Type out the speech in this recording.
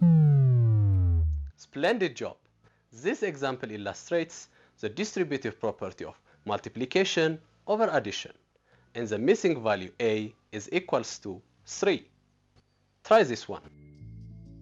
Splendid job! This example illustrates the distributive property of multiplication over addition, and the missing value a is equals to 3. Try this one.